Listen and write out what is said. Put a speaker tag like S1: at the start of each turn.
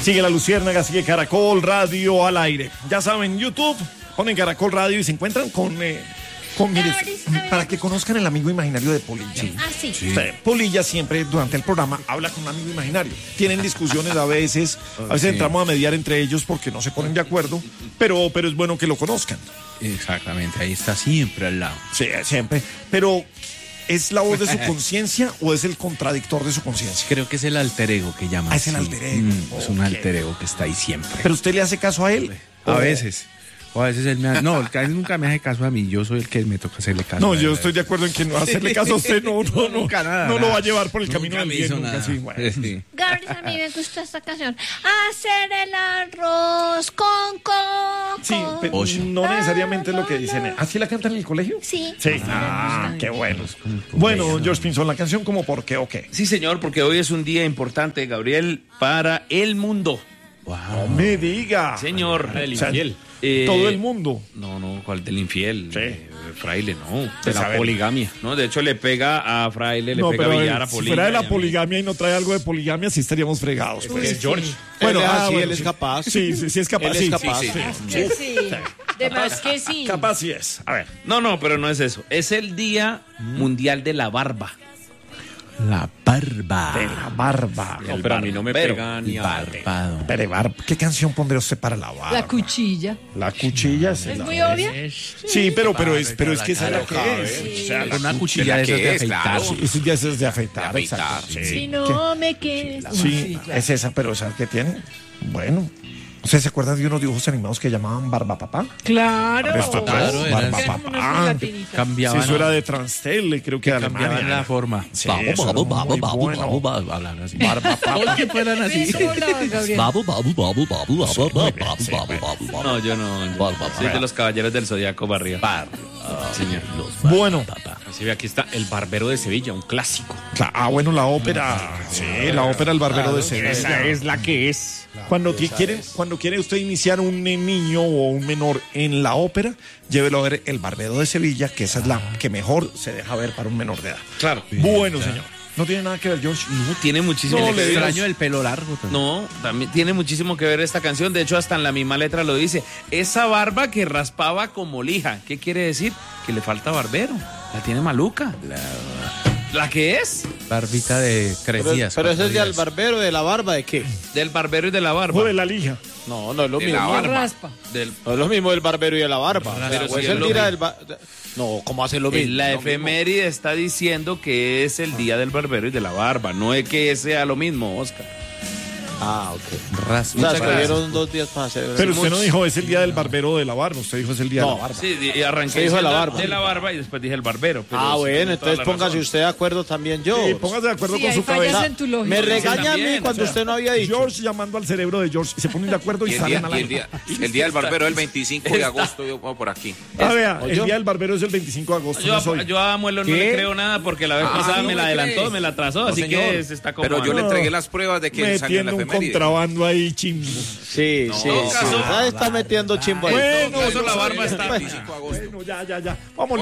S1: Sigue La Luciérnaga, sigue Caracol Radio al aire. Ya saben, YouTube, ponen Caracol Radio y se encuentran con mire, para que conozcan el amigo imaginario de Polilla.
S2: Sí.
S1: Polilla siempre durante el programa habla con un amigo imaginario. Tienen discusiones a veces entramos a mediar entre ellos porque no se ponen de acuerdo, pero es bueno que lo conozcan.
S3: Exactamente, ahí está siempre al lado.
S1: Sí, siempre. Pero, ¿es la voz de su conciencia o es el contradictor de su conciencia?
S3: Creo que es el alter ego que llaman.
S1: Es el alter ego.
S3: Es un alter ego que está ahí siempre.
S1: ¿Pero usted le hace caso a él?
S3: A veces. O a veces él me hace... No, él nunca me hace caso a mí. Yo soy el que me toca hacerle caso.
S1: No, yo estoy de acuerdo en que no hacerle caso a usted
S3: nunca nada.
S1: No lo va a llevar por el camino del bien.
S3: Nunca.
S1: Sí, bueno.
S3: Sí.
S2: Gabriel, a mí me gusta esta canción. Hacer el arroz con coco.
S1: Sí, pero no necesariamente es lo que dicen. ¿Así la cantan en el colegio?
S2: Sí.
S1: Sí. Qué bueno. Bueno, don George Pinzón, la canción como por qué o qué.
S4: Sí, señor, porque hoy es un día importante, Gabriel, para el mundo.
S1: No me diga.
S4: Señor.
S5: Del infiel.
S1: Todo el mundo.
S4: No, ¿cuál del infiel?
S1: Sí.
S4: Fraile, no.
S5: De la poligamia.
S4: No, de hecho le pega a Fraile, le
S1: No,
S4: pega a
S1: pero
S4: Villar, a
S1: si
S4: Polilla.
S1: fuera de la
S4: y a mí.
S1: poligamia y no trae algo de poligamia, sí estaríamos fregados. Pues.
S5: Es George.
S1: Bueno,
S6: él es capaz.
S1: Sí, es capaz.
S6: Él es capaz.
S2: Sí. De más que sí.
S1: Capaz sí es. A ver.
S4: No, pero no es eso. Es el Día Mundial de la Barba.
S3: La barba.
S1: De la barba.
S5: No, pero a mí no me pega ni a...
S3: Barbado.
S1: Pero, ¿qué canción pondría usted para la barba?
S2: La cuchilla.
S1: La cuchilla. Sí,
S2: ¿Es
S1: la
S2: muy
S1: verdad.
S2: obvia?
S1: Sí, pero es que esa es la que es.
S2: Sí.
S1: O sea,
S3: Con una cuchilla de esas de afeitar.
S1: Sí, esos días es de afeitar. Exacto.
S2: Si no me quieres.
S1: Sí, es esa, pero ¿sabes qué tiene? Bueno. ¿Ustedes se acuerdan de unos dibujos animados que llamaban Barba Papá?
S2: Claro.
S1: Esto
S3: Claro, era
S1: Barba
S3: así.
S1: Papá. Sí,
S3: Cambiaban,
S1: eso era de Transtel, creo que de
S3: cambiaban
S1: Alemania.
S3: la forma.
S1: Sí, eso era muy bueno.
S3: Hablan así.
S1: Barba Papá.
S3: Todo el tiempo eran así.
S2: Eso hablaba, Gabriel.
S4: No, yo no. Soy de los caballeros del Zodiaco Barría.
S3: Señor.
S1: Bueno.
S5: Así ve, aquí está El Barbero de Sevilla, un clásico.
S1: Bueno, la ópera. Sí, la ópera El Barbero de Sevilla.
S5: Esa es la que es.
S1: Cuando quiere usted iniciar un niño o un menor en la ópera, llévelo a ver El Barbero de Sevilla, que esa es la que mejor se deja ver para un menor de edad.
S4: Claro.
S1: Bueno, señor. No tiene nada que ver, George.
S4: No, tiene muchísimo
S1: No,
S4: que
S1: le
S4: ver.
S3: Extraño el pelo largo.
S4: No, también tiene muchísimo que ver esta canción. De hecho, hasta en la misma letra lo dice. Esa barba que raspaba como lija. ¿Qué quiere decir? Que le falta barbero. La tiene maluca. ¿La que es?
S3: Barbita de 3 días.
S6: Pero ese
S3: 4
S6: es del
S3: días.
S6: barbero, de la barba, ¿de qué?
S4: Del barbero y de la barba.
S1: O de la lija.
S6: No es lo
S4: De
S6: mismo.
S4: la barba.
S2: raspa.
S6: No es lo mismo del barbero y de la barba.
S4: Pero
S6: O
S4: sí
S6: es
S4: es
S6: el
S4: lo
S6: día
S4: mismo.
S6: del No, ¿cómo hace lo mismo?
S4: La
S6: Lo mismo.
S4: efeméride está diciendo que es el día del barbero y de la barba. No es que sea lo mismo, Oscar.
S6: Ok.
S3: Raspa.
S6: O sea,
S4: Muchas gracias.
S6: tuvieron 2 días para hacer.
S1: Pero usted no dijo es el día del barbero de la barba, usted dijo es el día de la barba.
S4: Sí, y arranqué
S6: Se dijo de la
S4: diciendo
S6: barba.
S4: de la barba y después dije el barbero. pero sí,
S6: Bueno,
S4: tiene toda
S6: entonces
S4: la
S6: póngase
S4: razón.
S6: usted de acuerdo también yo.
S1: Sí, póngase de acuerdo
S2: Sí,
S1: con
S2: hay
S1: su
S2: fallas
S1: cabeza.
S2: en tu lógica.
S6: Me regaña a
S4: también,
S6: mí cuando
S4: o sea,
S6: usted no había dicho.
S1: George llamando al cerebro de George y se ponen de acuerdo y,
S7: Y el
S1: salen
S7: día,
S1: al
S7: y el
S1: aire.
S7: día, el día del barbero es el 25 de agosto, yo como por aquí.
S1: Vea,
S6: ¿O
S1: el
S6: yo?
S1: día del barbero es el 25 de agosto. no es hoy.
S4: Yo a Muelo no le creo nada porque la vez pasada
S7: no
S4: me la
S7: me
S4: adelantó,
S7: crees.
S4: me la atrasó,
S7: No,
S4: así
S7: señor.
S4: que se está como...
S7: Pero yo le entregué las pruebas de que salió en la
S1: Metiendo un
S7: efeméride.
S1: contrabando ahí chimbo.
S6: Sí.
S4: todo caso-
S6: Ahí está metiendo chimbo ahí.
S1: Bueno,
S7: Eso la
S1: yo
S7: barba
S1: sabía.
S7: está el 25 de agosto.
S1: Bueno, ya. Vamos